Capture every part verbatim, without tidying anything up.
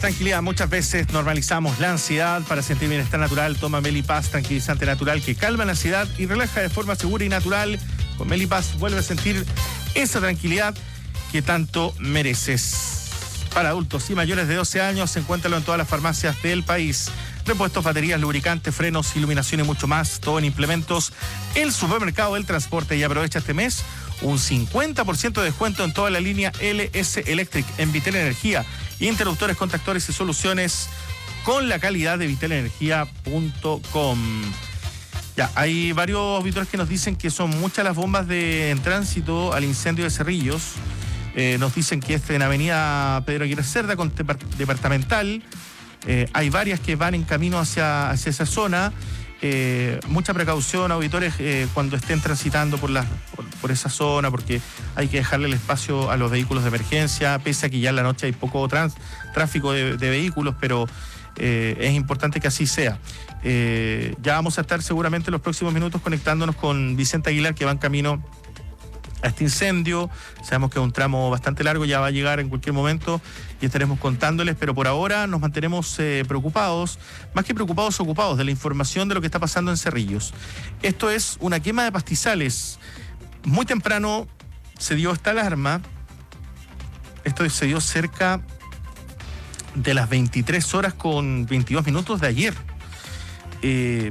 Tranquilidad, muchas veces normalizamos la ansiedad. Para sentir bienestar natural, toma Melipaz, tranquilizante natural que calma la ansiedad y relaja de forma segura y natural. Con Melipaz vuelve a sentir esa tranquilidad que tanto mereces. Para adultos y mayores de doce años, encuéntralo en todas las farmacias del país. Repuestos, baterías, lubricantes, frenos, iluminación y mucho más. Todo en implementos. El supermercado del transporte. Y aprovecha este mes un cincuenta por ciento de descuento en toda la línea L S Electric en Vitel Energía. Interruptores, contactores y soluciones con la calidad de vitel energía punto com. Ya, hay varios auditores que nos dicen que son muchas las bombas de en tránsito al incendio de Cerrillos. Eh, nos dicen que es en Avenida Pedro Aguirre Cerda con depart- departamental. Eh, hay varias que van en camino hacia, hacia esa zona. Eh, mucha precaución, auditores, eh, cuando estén transitando por, la, por, por esa zona, porque hay que dejarle el espacio a los vehículos de emergencia, pese a que ya en la noche hay poco trans, tráfico de, de vehículos, pero eh, es importante que así sea. Eh, ya vamos a estar seguramente en los próximos minutos conectándonos con Vicente Aguilar, que va en camino a este incendio. Sabemos que es un tramo bastante largo, ya va a llegar en cualquier momento y estaremos contándoles, pero por ahora nos mantenemos eh, preocupados, más que preocupados, ocupados de la información de lo que está pasando en Cerrillos. Esto es una quema de pastizales. Muy temprano se dio esta alarma. Esto se dio cerca de las veintitrés horas con veintidós minutos de ayer. Eh,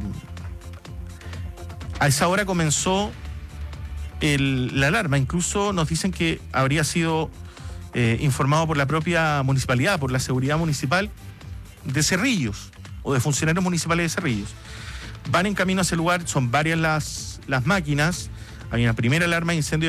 a esa hora comenzó El, la alarma. Incluso nos dicen que habría sido eh, informado por la propia municipalidad, por la seguridad municipal de Cerrillos o de funcionarios municipales de Cerrillos. Van en camino a ese lugar, son varias las, las máquinas. Hay una primera alarma de incendio